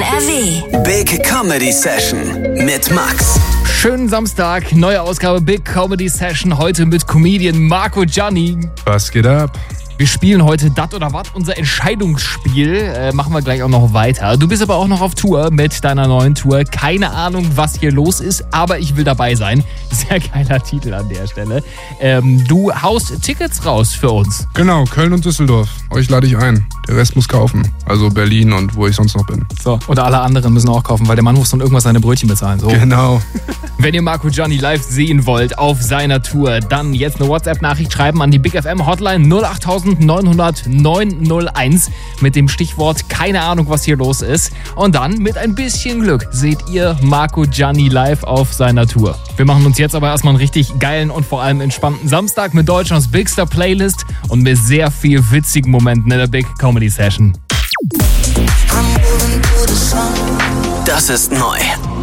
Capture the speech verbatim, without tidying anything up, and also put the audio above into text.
R W. Big Comedy Session mit Max. Schönen Samstag, neue Ausgabe Big Comedy Session, heute mit Comedian Marco Gianni. Was geht ab? Wir spielen heute Dat oder Wat, unser Entscheidungsspiel. Äh, machen wir gleich auch noch weiter. Du bist aber auch noch auf Tour mit deiner neuen Tour. Keine Ahnung, was hier los ist, aber ich will dabei sein. Sehr geiler Titel an der Stelle. Ähm, du haust Tickets raus für uns. Genau, Köln und Düsseldorf. Euch lade ich ein. Der Rest muss kaufen. Also Berlin und wo ich sonst noch bin. So, und alle anderen müssen auch kaufen, weil der Mann muss dann irgendwas seine Brötchen bezahlen. So. Genau. Wenn ihr Marco Gianni live sehen wollt auf seiner Tour, dann jetzt eine WhatsApp-Nachricht schreiben an die Big F M Hotline null acht neun null null neun null eins mit dem Stichwort keine Ahnung, was hier los ist. Und dann mit ein bisschen Glück seht ihr Marco Gianni live auf seiner Tour. Wir machen uns jetzt aber erstmal einen richtig geilen und vor allem entspannten Samstag mit Deutschlands Bigster Playlist und mit sehr viel witzigen Momenten in der Big Comedy Session. Das ist neu.